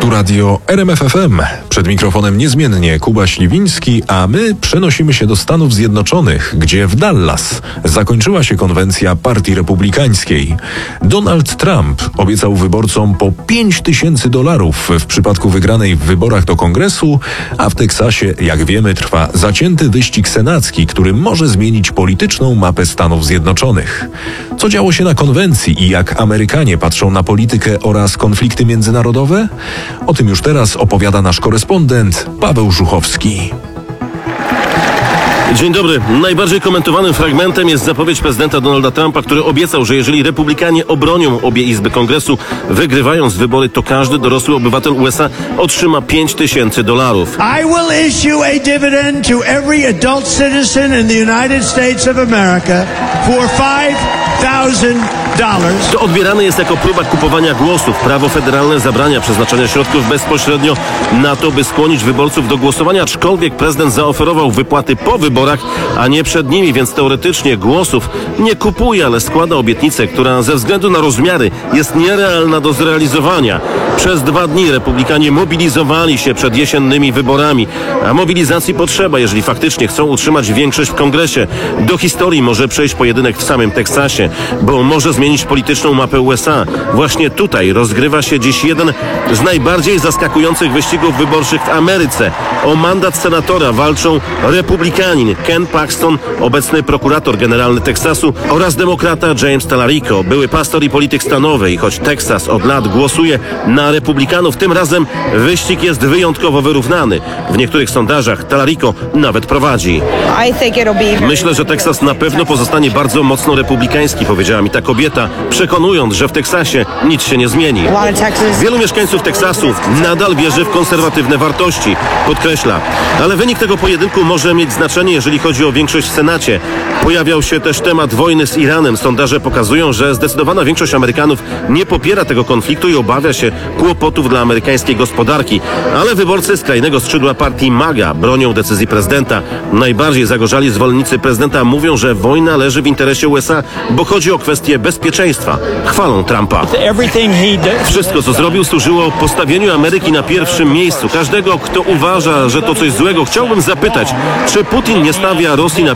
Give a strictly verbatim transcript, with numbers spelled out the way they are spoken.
Tu radio R M F F M. Przed mikrofonem niezmiennie Kuba Śliwiński, a my przenosimy się do Stanów Zjednoczonych, gdzie w Dallas zakończyła się konwencja Partii Republikańskiej. Donald Trump obiecał wyborcom po pięć tysięcy dolarów w przypadku wygranej w wyborach do Kongresu, a w Teksasie, jak wiemy, trwa zacięty wyścig senacki, który może zmienić polityczną mapę Stanów Zjednoczonych. Co działo się na konwencji i jak Amerykanie patrzą na politykę oraz konflikty międzynarodowe? O tym już teraz opowiada nasz korespondent Paweł Żuchowski. Dzień dobry. Najbardziej komentowanym fragmentem jest zapowiedź prezydenta Donalda Trumpa, który obiecał, że jeżeli Republikanie obronią obie izby Kongresu, wygrywając wybory, to każdy dorosły obywatel U S A otrzyma pięć tysięcy dolarów. I will issue a dividend to every adult citizen in the United States of America for five thousand dollars. To odbierane jest jako próba kupowania głosów. Prawo federalne zabrania przeznaczania środków bezpośrednio na to, by skłonić wyborców do głosowania, aczkolwiek prezydent zaoferował wypłaty po wyborach, a nie przed nimi, więc teoretycznie głosów nie kupuje, ale składa obietnicę, która ze względu na rozmiary jest nierealna do zrealizowania. Przez dwa dni Republikanie mobilizowali się przed jesiennymi wyborami, a mobilizacji potrzeba, jeżeli faktycznie chcą utrzymać większość w Kongresie. Do historii może przejść pojedynek w samym Teksasie, bo może zmienić polityczną mapę U S A. Właśnie tutaj rozgrywa się dziś jeden z najbardziej zaskakujących wyścigów wyborczych w Ameryce. O mandat senatora walczą republikanin Ken Paxton, obecny prokurator generalny Teksasu, oraz demokrata James Talarico, były pastor i polityk stanowy. I choć Teksas od lat głosuje na republikanów, tym razem wyścig jest wyjątkowo wyrównany. W niektórych sondażach Talarico nawet prowadzi. Myślę, że Teksas na pewno pozostanie bardzo mocno republikański, powiedziała mi ta kobieta, przekonując, że w Teksasie nic się nie zmieni. Wielu mieszkańców Teksasu nadal wierzy w konserwatywne wartości, podkreśla. Ale wynik tego pojedynku może mieć znaczenie, jeżeli chodzi o większość w Senacie. Pojawiał się też temat wojny z Iranem. Sondaże pokazują, że zdecydowana większość Amerykanów nie popiera tego konfliktu i obawia się kłopotów dla amerykańskiej gospodarki. Ale wyborcy skrajnego skrzydła partii MAGA bronią decyzji prezydenta. Najbardziej zagorzali zwolennicy prezydenta mówią, że wojna leży w interesie U S A, bo chodzi o kwestię bezpieczeństwa. Chwalą Trumpa. Wszystko, co zrobił, służyło postawieniu Ameryki na pierwszym miejscu. Każdego, kto uważa, że to coś złego, chciałbym zapytać, czy Putin nie stawia Rosji na